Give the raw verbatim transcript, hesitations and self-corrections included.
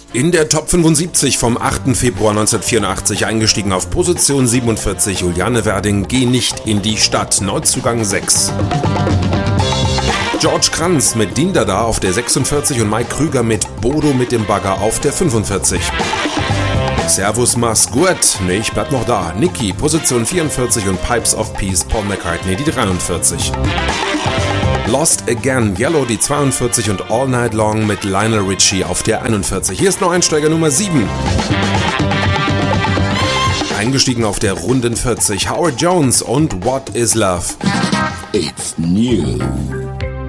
In der Top fünfundsiebzig vom achten Februar neunzehnhundertvierundachtzig eingestiegen auf Position siebenundvierzig, Juliane Werding, Geh nicht in die Stadt, Neuzugang sechs. George Kranz mit Din Dada auf der sechsundvierzig und Mike Krüger mit Bodo mit dem Bagger auf der fünfundvierzig. Servus mach's gut, ne, ich bleib noch da. Niki, Position vierundvierzig und Pipes of Peace, Paul McCartney, die dreiundvierzig. Lost Again, Yellow, die zweiundvierzig und All Night Long mit Lionel Richie auf der einundvierzig. Hier ist Neueinsteiger Nummer sieben. Eingestiegen auf der runden vierzig, Howard Jones und What is Love. It's new.